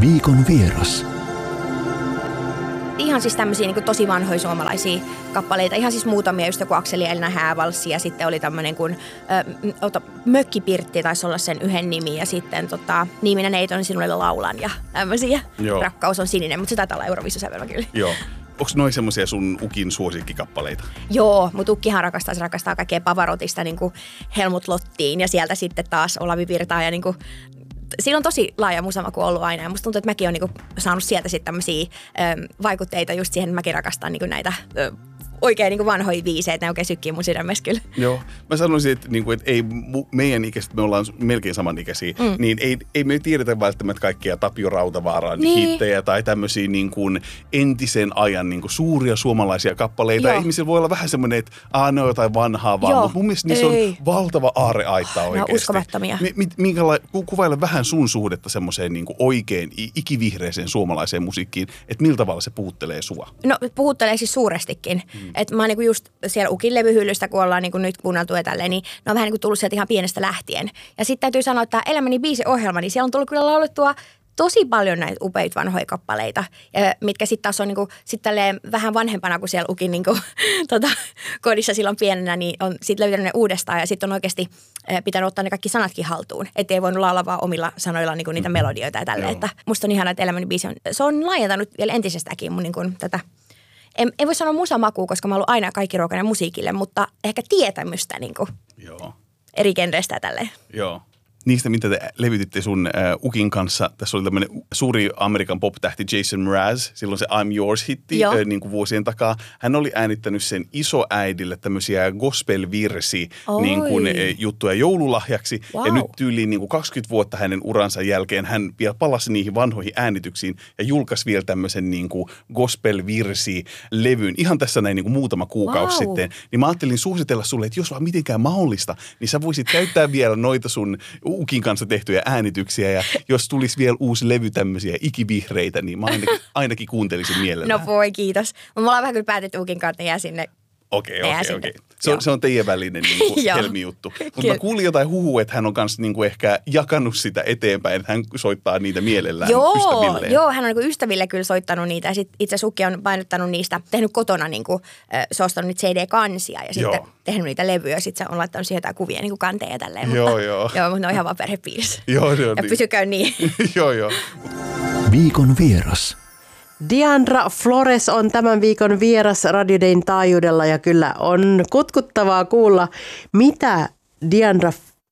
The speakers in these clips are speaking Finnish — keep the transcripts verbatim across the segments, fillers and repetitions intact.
Viikon vieras. Ihan siis tämmöisiä niin tosi vanhoja suomalaisia kappaleita. Ihan siis muutamia, just joku Akseli Elina Häävalssi ja sitten oli tämmöinen kuin ö, Mökkipirtti taisi olla sen yhden nimi ja sitten tota, Niin minä neiton sinulle laulan ja tämmöisiä. Joo. Rakkaus on sininen, mutta se taitaa olla Euroviisusävelmä kyllä. Joo. Onko noin semmoisia sun Ukin suosikkikappaleita? Joo, mutta Ukkihan rakastaa, se rakastaa kaikkea Pavarotista niin kuin Helmut Lottiin ja sieltä sitten taas Olavi Virtaa ja niin kuin siinä on tosi laaja musamaku ollut aina ja musta tuntuu, että mäkin olen niinku saanut sieltä sitten tämmöisiä ö, vaikutteita just siihen, että mäkin rakastan niinku näitä ö, oikein niinku vanhoja biisejä, ne oikein sykkii mun sydämessä kyllä. Joo, mä sanoisin, että, niinku, että ei meidän ikäiset, me ollaan melkein samanikäisiä, mm. niin ei, ei me tiedetä välttämättä kaikkia Tapio Rautavaaran niin. hittejä tai tämmöisiä niinku entisen ajan niinku suuria suomalaisia kappaleita. Joo. Ihmisillä voi olla vähän semmoinen, että aah, ne on jotain vanhaa vaan, mutta mun mielestä niissä ei. on valtava aarreaitta oikeasti. Ne on uskomattomia. Minkäla- kuvaile vähän sun suhdetta semmoiseen niinku oikein ikivihreeseen suomalaiseen musiikkiin, että millä tavalla se puhuttelee sua? No puhuttelee siis suurestikin. Mm. Että mä oon niinku just siellä Ukin levyhyllystä, kun ollaan niinku nyt kuunneltu ja tälleen, niin ne on vähän niinku tullut sieltä ihan pienestä lähtien. Ja sitten täytyy sanoa, että Elämäni biisiohjelma, niin siellä on tullut kyllä laulettua tosi paljon näitä upeita vanhoja kappaleita, mitkä sitten taas on niinku, sit vähän vanhempana kuin siellä Ukin niinku, tota, kodissa silloin pienenä, niin on sitten löytänyt ne uudestaan ja sitten on oikeasti pitänyt ottaa ne kaikki sanatkin haltuun. Että ei voinut laulaa vaan omilla sanoilla niinku niitä melodioita ja tälleen. Että musta on ihana, että Elämäni biisi on, se on laajentanut vielä entisestäkin mun niinku tätä. En, en voi sanoa musamakua, koska mä oon ollut aina kaikkiruokainen musiikille, mutta ehkä tietämystä niin kuin Joo. eri genreistä ja tälleen. Joo. Niistä, mitä te levytitte sun äh, Ukin kanssa, tässä oli tämmöinen suuri Amerikan pop-tähti Jason Mraz, silloin se I'm Yours-hitti äh, niin kuin vuosien takaa. Hän oli äänittänyt sen isoäidille tämmöisiä gospel-virsi niin kuin, äh, juttuja joululahjaksi. Wow. Ja nyt tyyliin niin kuin kaksikymmentä vuotta hänen uransa jälkeen hän vielä palasi niihin vanhoihin äänityksiin ja julkaisi vielä tämmöisen niin kuin gospel-virsi-levyn. Ihan tässä näin niin kuin muutama kuukausi wow. sitten. Niin mä ajattelin suositella sulle, että jos vaan mitenkään mahdollista, niin sä voisit käyttää vielä noita sun Ukin kanssa tehtyjä äänityksiä ja jos tulisi vielä uusi levy tämmöisiä ikivihreitä, niin mä ainakin, ainakin kuuntelisin mielellään. No voi, kiitos. Me ollaan vähän kyllä päätetty Ukin kanssa, jää sinne. Okei, okei, okei. Se on, se on teidän välinen niin kuin helmijuttu. Mutta mä kuulin jotain huhua, että hän on kanssa niin kuin ehkä jakanut sitä eteenpäin, että hän soittaa niitä mielellään joo, ystävilleen. Joo, hän on niin kuin ystäville kyllä soittanut niitä ja sitten itse asiassa Ukki on painottanut niistä, tehnyt kotona, niin kuin, se on ostanut niitä C D-kansia ja sitten joo. tehnyt niitä levyjä ja sitten se on laittanut siihen jotain kuvia niin kuin kanteen ja tälleen. Joo, mutta, joo. Joo, mutta ne on ihan vaan perhepiirissä. Joo, se on ja niin. pysykää niin. joo, joo. Viikon vieras. Diandra Flores on tämän viikon vieras Radio Dayn taajuudella ja kyllä on kutkuttavaa kuulla, mitä Diandra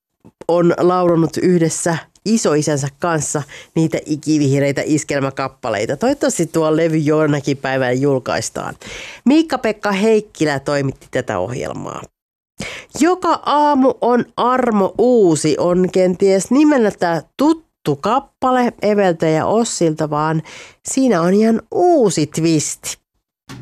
on laulanut yhdessä isoisänsä kanssa niitä ikivihreitä iskelmäkappaleita. Toivottavasti tuo levy jonakin päivänä julkaistaan. Miikka-Pekka Heikkilä toimitti tätä ohjelmaa. Joka aamu on armo uusi, on kenties nimeltä tuttu kappale Eveltä ja Ossilta, vaan siinä on ihan uusi twisti.